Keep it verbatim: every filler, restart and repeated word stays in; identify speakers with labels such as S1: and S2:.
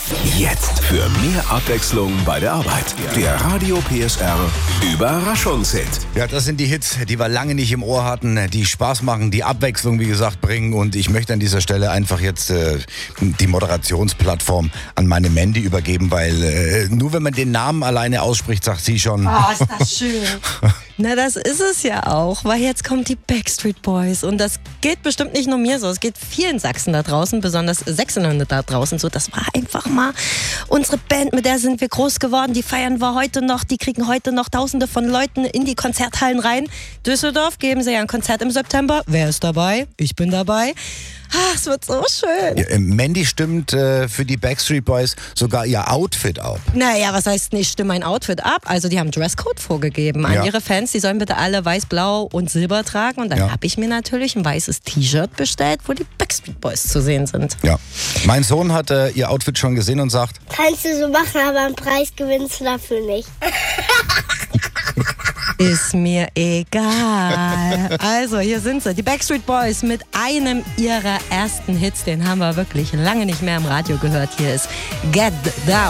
S1: Jetzt für mehr Abwechslung bei der Arbeit. Der Radio P S R Überraschungshit.
S2: Ja, das sind die Hits, die wir lange nicht im Ohr hatten, die Spaß machen, die Abwechslung, wie gesagt, bringen. Und ich möchte an dieser Stelle einfach jetzt äh, die Moderationsplattform an meine Mandy übergeben, weil äh, nur wenn man den Namen alleine ausspricht, sagt sie schon...
S3: Oh, ist das schön. Na, das ist es ja auch, weil jetzt kommen die Backstreet Boys und das geht bestimmt nicht nur mir so, es geht vielen Sachsen da draußen, besonders Sächsinnen da draußen so. Das war einfach mal unsere Band, mit der sind wir groß geworden, die feiern wir heute noch, die kriegen heute noch Tausende von Leuten in die Konzerthallen rein. Düsseldorf geben sie ja ein Konzert im September. Wer ist dabei? Ich bin dabei. Ach, es wird so schön.
S2: Ja, Mandy stimmt äh, für die Backstreet Boys sogar ihr Outfit ab.
S3: Naja, was heißt nicht, stimme mein Outfit ab? Also die haben Dresscode vorgegeben an
S2: Ja.
S3: ihre Fans. Die sollen bitte alle weiß, blau und silber tragen. Und dann
S2: Ja.
S3: habe ich mir natürlich ein weißes T-Shirt bestellt, wo die Backstreet Boys zu sehen sind.
S2: Ja. Mein Sohn hat äh, ihr Outfit schon gesehen und sagt...
S4: Kannst du so machen, aber einen Preis gewinnst du dafür nicht.
S3: Ist mir egal. Also, hier sind sie, die Backstreet Boys mit einem ihrer ersten Hits. Den haben wir wirklich lange nicht mehr im Radio gehört. Hier ist Get Down.